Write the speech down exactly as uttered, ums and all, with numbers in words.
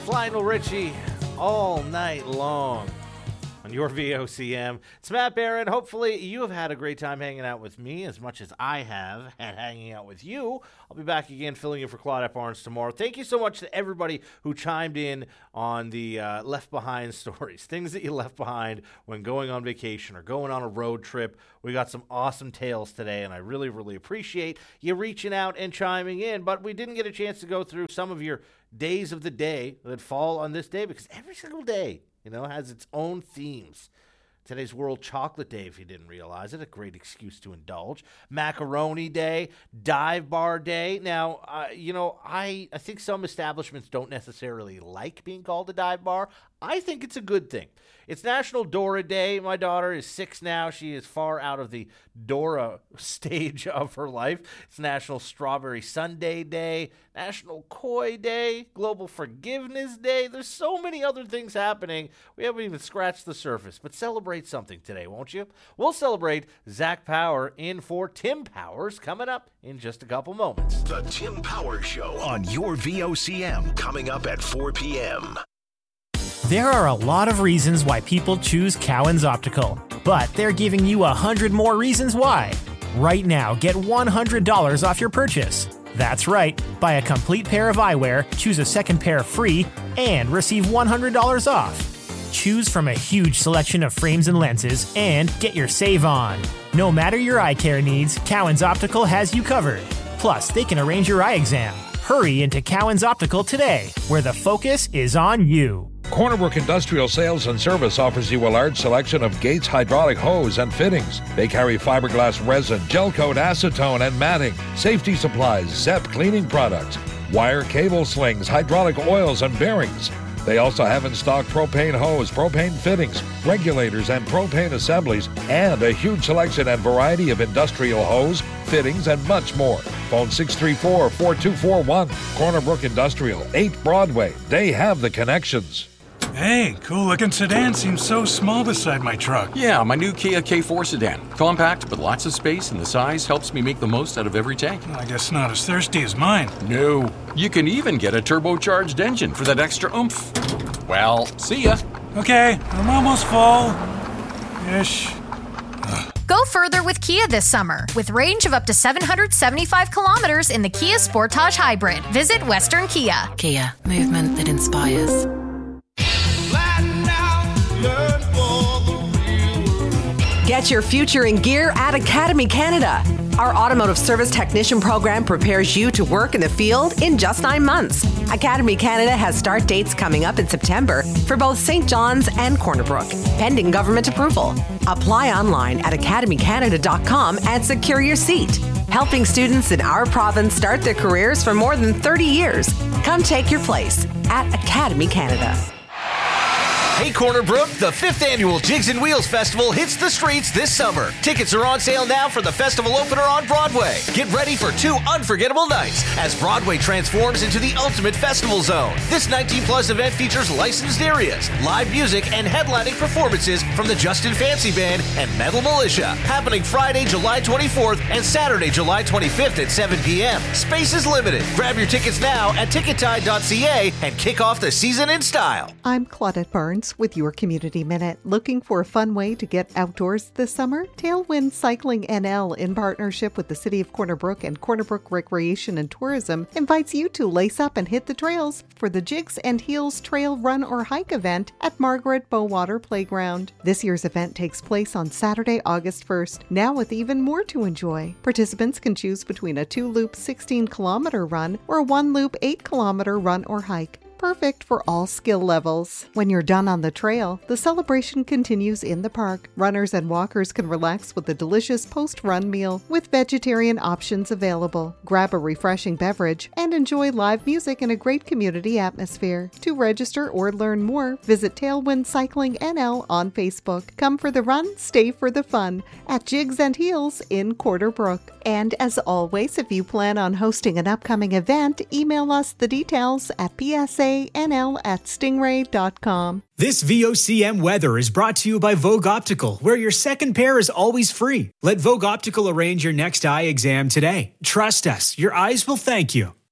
Lionel Richie all night long on your V O C M. It's Matt Barron. Hopefully you have had a great time hanging out with me as much as I have had hanging out with you. I'll be back again filling in for Claudette Barnes tomorrow. Thank you so much to everybody who chimed in on the uh, Left Behind stories, things that you left behind when going on vacation or going on a road trip. We got some awesome tales today, and I really, really appreciate you reaching out and chiming in. But we didn't get a chance to go through some of your days of the day that fall on this day, because every single day, you know, has its own themes. Today's World Chocolate Day, if you didn't realize it, a great excuse to indulge. Macaroni Day, Dive Bar Day. Now, uh, you know, I, I think some establishments don't necessarily like being called a dive bar. I think it's a good thing. It's National Dora Day. My daughter is six now. She is far out of the Dora stage of her life. It's National Strawberry Sundae Day, National Koi Day, Global Forgiveness Day. There's so many other things happening. We haven't even scratched the surface, but celebrate something today, won't you? We'll celebrate Zach Power in for Tim Powers coming up in just a couple moments. The Tim Powers Show on your V O C M, coming up at four p.m. There are a lot of reasons why people choose Cowan's Optical, but they're giving you a hundred more reasons why. Right now, get one hundred dollars off your purchase. That's right. Buy a complete pair of eyewear, choose a second pair free, and receive one hundred dollars off. Choose from a huge selection of frames and lenses and get your save on. No matter your eye care needs, Cowan's Optical has you covered. Plus, they can arrange your eye exam. Hurry into Cowan's Optical today, where the focus is on you. Corner Brook Industrial Sales and Service offers you a large selection of Gates hydraulic hose and fittings. They carry fiberglass resin, gel coat, acetone, and matting, safety supplies, Zep cleaning products, wire cable slings, hydraulic oils, and bearings. They also have in stock propane hose, propane fittings, regulators, and propane assemblies, and a huge selection and variety of industrial hose, fittings, and much more. Phone six three four, four two four one. Corner Brook Industrial, eight Broadway. They have the connections. Hey, cool-looking sedan seems so small beside my truck. Yeah, my new Kia K four sedan. Compact, but lots of space, and the size helps me make the most out of every tank. I guess not as thirsty as mine. No. You can even get a turbocharged engine for that extra oomph. Well, see ya. Okay, I'm almost full. Ish. Go further with Kia this summer with range of up to seven hundred seventy-five kilometers in the Kia Sportage Hybrid. Visit Western Kia. Kia, movement that inspires. Get your future in gear at Academy Canada. Our automotive service technician program prepares you to work in the field in just nine months. Academy Canada has start dates coming up in September for both Saint John's and Corner Brook, pending government approval. Apply online at academy canada dot com and secure your seat. Helping students in our province start their careers for more than thirty years. Come take your place at Academy Canada. Hey Corner Brook, the fifth annual Jigs and Wheels Festival hits the streets this summer. Tickets are on sale now for the festival opener on Broadway. Get ready for two unforgettable nights as Broadway transforms into the ultimate festival zone. This nineteen plus event features licensed areas, live music, and headlining performances from the Justin Fancy Band and Metal Militia. Happening Friday, July twenty-fourth and Saturday, July twenty-fifth at seven p.m. Space is limited. Grab your tickets now at ticket tide dot c a and kick off the season in style. I'm Claudette Barnes with your Community Minute. Looking for a fun way to get outdoors this summer? Tailwind Cycling N L, in partnership with the City of Corner Brook and Corner Brook Recreation and Tourism, invites you to lace up and hit the trails for the Jigs and Heels Trail Run or Hike event at Margaret Bowater Playground. This year's event takes place on Saturday, August first, now with even more to enjoy. Participants can choose between a two-loop sixteen kilometer run or a one-loop eight kilometer run or hike. Perfect for all skill levels. When you're done on the trail, the celebration continues in the park. Runners and walkers can relax with a delicious post-run meal with vegetarian options available. Grab a refreshing beverage and enjoy live music in a great community atmosphere. To register or learn more, visit Tailwind Cycling N L on Facebook. Come for the run, stay for the fun at Jigs and Heels in Corner Brook. And as always, if you plan on hosting an upcoming event, email us the details at p s a n l at stingray dot com. This V O C M weather is brought to you by Vogue Optical, where your second pair is always free. Let Vogue Optical arrange your next eye exam today. Trust us, your eyes will thank you.